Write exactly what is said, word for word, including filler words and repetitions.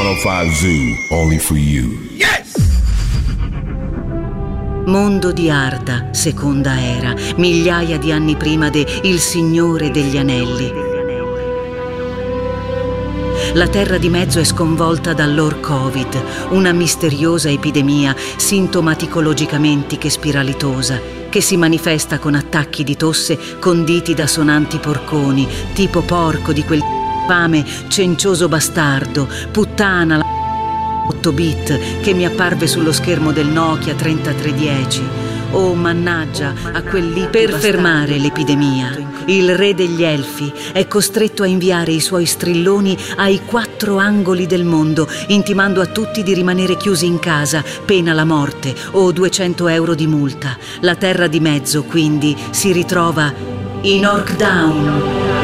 centocinque Zoo, only for you. Yes! Mondo di Arda, seconda era, migliaia di anni prima de Il Signore degli Anelli. La Terra di Mezzo è sconvolta dall'Or Covid, una misteriosa epidemia sintomaticologicamente spiralitosa che si manifesta con attacchi di tosse conditi da sonanti porconi, tipo porco di quel fame cencioso bastardo, puttana la otto bit che mi apparve sullo schermo del Nokia trentatré dieci. Oh, mannaggia a quell'I P. Per fermare l'epidemia, il re degli elfi è costretto a inviare i suoi strilloni ai quattro angoli del mondo, intimando a tutti di rimanere chiusi in casa, pena la morte o duecento euro di multa. La Terra di Mezzo, quindi, si ritrova in Orkdown.